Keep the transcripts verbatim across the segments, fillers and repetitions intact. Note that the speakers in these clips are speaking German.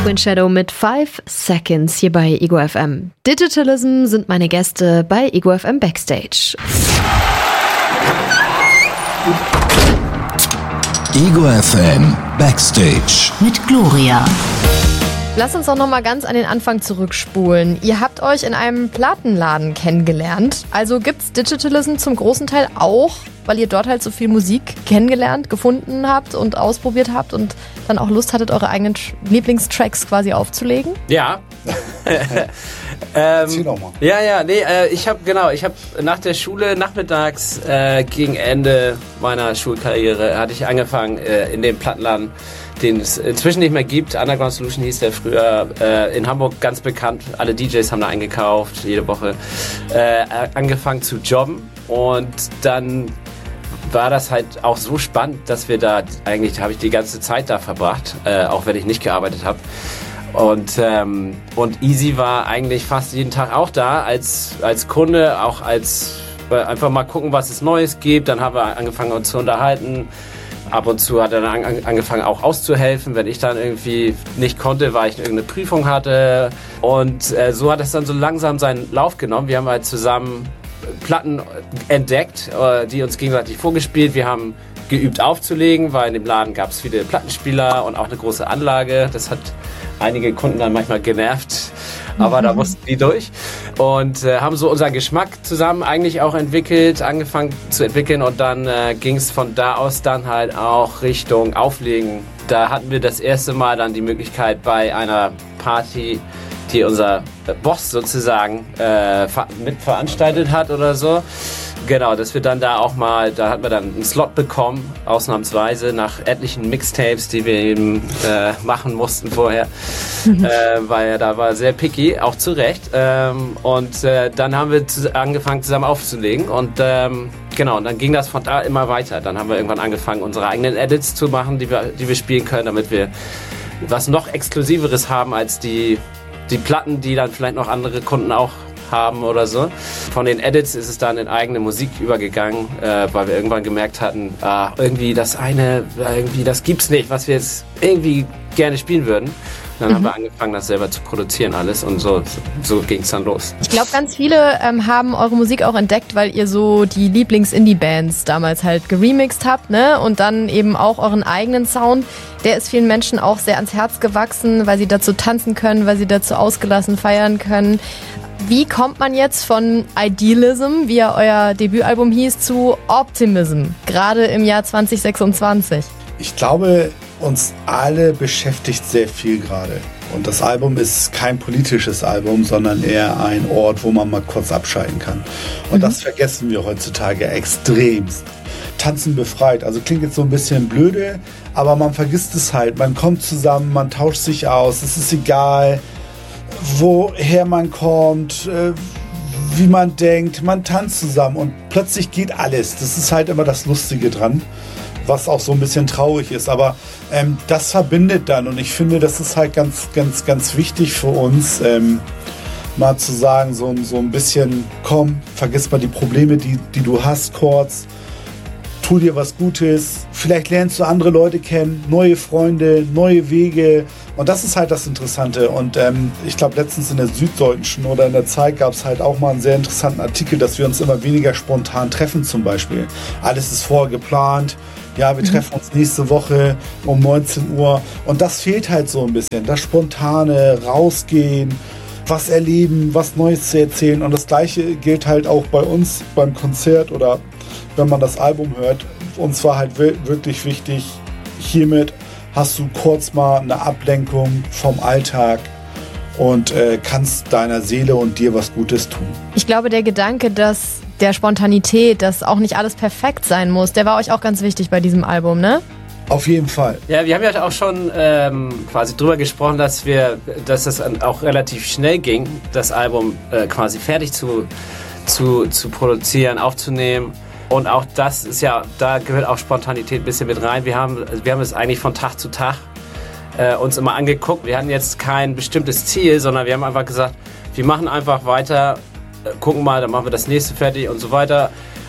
Twin Shadow mit Five Seconds hier bei Ego F M. Digitalism sind meine Gäste bei Ego F M Backstage. Ego F M Backstage mit Gloria. Lass uns doch noch mal ganz an den Anfang zurückspulen. Ihr habt euch in einem Plattenladen kennengelernt. Also gibt's Digitalism zum großen Teil auch, weil ihr dort halt so viel Musik kennengelernt, gefunden habt und ausprobiert habt und dann auch Lust hattet, eure eigenen Tr- Lieblingstracks quasi aufzulegen? Ja. ähm, ja, ja, nee, äh, ich habe genau, ich habe nach der Schule nachmittags äh, gegen Ende meiner Schulkarriere hatte ich angefangen äh, in dem Plattenladen, den es inzwischen nicht mehr gibt. Underground Solution hieß der früher, äh, in Hamburg ganz bekannt. Alle D Js haben da eingekauft, jede Woche. Äh, angefangen zu jobben und dann war das halt auch so spannend, dass wir da, eigentlich habe ich die ganze Zeit da verbracht, äh, auch wenn ich nicht gearbeitet habe. Und, ähm, und Easy war eigentlich fast jeden Tag auch da, als, als Kunde, auch als äh, einfach mal gucken, was es Neues gibt. Dann haben wir angefangen, uns zu unterhalten. Ab und zu hat er dann an, angefangen auch auszuhelfen, wenn ich dann irgendwie nicht konnte, weil ich irgendeine Prüfung hatte. Und äh, so hat es dann so langsam seinen Lauf genommen. Wir haben halt zusammen Platten entdeckt, äh, die uns gegenseitig vorgespielt. Wir haben geübt aufzulegen, weil in dem Laden gab es viele Plattenspieler und auch eine große Anlage. Das hat einige Kunden dann manchmal genervt, aber da mussten die durch und äh, haben so unseren Geschmack zusammen eigentlich auch entwickelt, angefangen zu entwickeln und dann äh, ging es von da aus dann halt auch Richtung Auflegen. Da hatten wir das erste Mal dann die Möglichkeit bei einer Party, die unser Boss sozusagen äh, mitveranstaltet hat oder so. Genau, dass wir dann da auch mal, da hatten wir dann einen Slot bekommen, ausnahmsweise nach etlichen Mixtapes, die wir eben äh, machen mussten vorher, mhm. äh, weil er da war sehr picky, auch zu Recht. Ähm, und äh, dann haben wir zu, angefangen zusammen aufzulegen und ähm, genau, und dann ging das von da immer weiter. Dann haben wir irgendwann angefangen, unsere eigenen Edits zu machen, die wir, die wir spielen können, damit wir was noch Exklusiveres haben als die, die Platten, die dann vielleicht noch andere Kunden auch haben oder so. Von den Edits ist es dann in eigene Musik übergegangen, äh, weil wir irgendwann gemerkt hatten, ah, irgendwie das eine, irgendwie das gibt's nicht, was wir jetzt irgendwie gerne spielen würden. Dann mhm. haben wir angefangen, das selber zu produzieren alles und so, so ging es dann los. Ich glaube, ganz viele ähm, haben eure Musik auch entdeckt, weil ihr so die Lieblings-Indie-Bands damals halt geremixed habt, ne? Und dann eben auch euren eigenen Sound. Der ist vielen Menschen auch sehr ans Herz gewachsen, weil sie dazu tanzen können, weil sie dazu ausgelassen feiern können. Wie kommt man jetzt von Idealism, wie ja euer Debütalbum hieß, zu Optimism, gerade im Jahr zwanzig sechsundzwanzig? Ich glaube, uns alle beschäftigt sehr viel gerade. Und das Album ist kein politisches Album, sondern eher ein Ort, wo man mal kurz abschalten kann. Und mhm. das vergessen wir heutzutage extremst. Tanzen befreit. Also klingt jetzt so ein bisschen blöde, aber man vergisst es halt. Man kommt zusammen, man tauscht sich aus, es ist egal, woher man kommt, äh, wie man denkt, man tanzt zusammen und plötzlich geht alles. Das ist halt immer das Lustige dran, was auch so ein bisschen traurig ist, aber ähm, das verbindet dann und ich finde, das ist halt ganz, ganz, ganz wichtig für uns, ähm, mal zu sagen, so, so ein bisschen, komm, vergiss mal die Probleme, die, die du hast kurz, tu dir was Gutes, vielleicht lernst du andere Leute kennen, neue Freunde, neue Wege und das ist halt das Interessante und ähm, ich glaube letztens in der Süddeutschen oder in der Zeit gab es halt auch mal einen sehr interessanten Artikel, dass wir uns immer weniger spontan treffen zum Beispiel. Alles ist vorher geplant, ja, wir mhm. treffen uns nächste Woche um neunzehn Uhr und das fehlt halt so ein bisschen, das Spontane, rausgehen, was erleben, was Neues zu erzählen und das Gleiche gilt halt auch bei uns beim Konzert oder wenn man das Album hört. Uns war halt wirklich wichtig, hiermit hast du kurz mal eine Ablenkung vom Alltag und äh, kannst deiner Seele und dir was Gutes tun. Ich glaube, der Gedanke, dass der Spontanität, dass auch nicht alles perfekt sein muss, der war euch auch ganz wichtig bei diesem Album, ne? Auf jeden Fall. Ja, wir haben ja auch schon ähm, quasi drüber gesprochen, dass wir, dass es auch relativ schnell ging, das Album äh, quasi fertig zu, zu, zu produzieren, aufzunehmen. Und auch das ist ja, da gehört auch Spontanität ein bisschen mit rein. Wir haben, wir haben es eigentlich von Tag zu Tag äh, uns immer angeguckt. Wir hatten jetzt kein bestimmtes Ziel, sondern wir haben einfach gesagt, wir machen einfach weiter, äh, gucken mal, dann machen wir das nächste fertig und so weiter.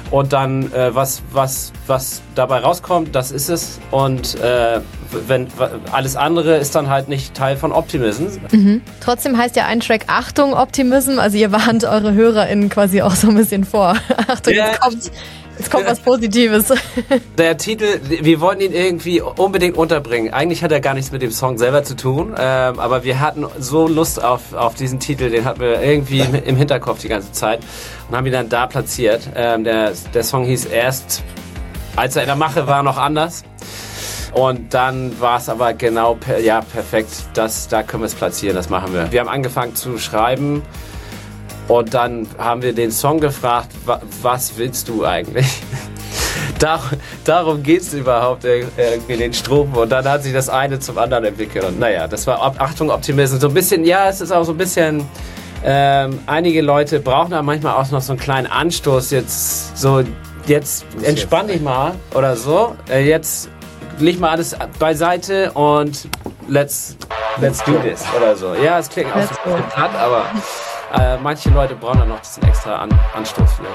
Und dann, äh, was, was, was dabei rauskommt, das ist es. Und äh, wenn alles andere ist dann halt nicht Teil von Optimism. Mhm. Trotzdem heißt ja ein Track Achtung Optimism, also ihr warnt eure HörerInnen quasi auch so ein bisschen vor. Achtung, Ja. jetzt kommt, jetzt kommt was Positives. Der Titel, wir wollten ihn irgendwie unbedingt unterbringen. Eigentlich hat er gar nichts mit dem Song selber zu tun, ähm, aber wir hatten so Lust auf, auf diesen Titel, den hatten wir irgendwie im, im Hinterkopf die ganze Zeit und haben ihn dann da platziert. Ähm, der, der Song hieß erst, als er in der Mache war, noch anders. Und dann war es aber genau, per, ja, perfekt, das, da können wir es platzieren, das machen wir. Wir haben angefangen zu schreiben und dann haben wir den Song gefragt, wa, was willst du eigentlich? Dar, darum geht es überhaupt irgendwie in den Strophen und dann hat sich das eine zum anderen entwickelt und naja, das war Achtung Optimismus, so ein bisschen, ja, es ist auch so ein bisschen, ähm, einige Leute brauchen da manchmal auch noch so einen kleinen Anstoß, jetzt so, jetzt entspann dich mal oder so, äh, jetzt leg mal alles beiseite und let's, let's do this oder so. Ja, es klingt auch so ein bisschen platt, aber äh, manche Leute brauchen dann noch diesen extra An- Anstoß vielleicht.